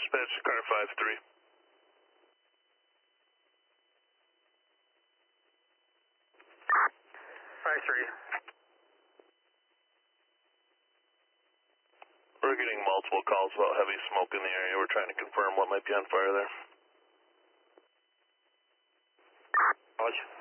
Dispatch to car 5-3. We're getting multiple calls about heavy smoke in the area. We're trying to confirm what might be on fire there. Roger.